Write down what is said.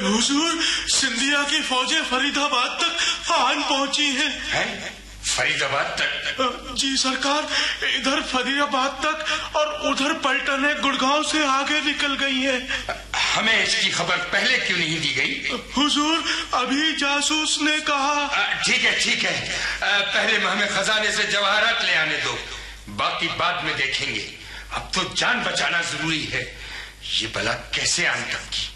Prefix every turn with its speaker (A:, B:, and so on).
A: हुजूर, सिंधिया की फौजें फरीदाबाद तक आन पहुंची हैं।
B: फरीदाबाद तक?
A: जी सरकार, इधर फरीदाबाद तक और उधर पलटन गुड़गांव से आगे निकल गई है।
B: हमें इसकी खबर पहले क्यों नहीं दी गई?
A: हुजूर, अभी जासूस ने कहा।
B: ठीक है ठीक है, पहले हमें खजाने से जवाहरात ले आने दो, बाकी बाद में देखेंगे। अब तो जान बचाना जरूरी है। ये बला कैसे आन टपकी?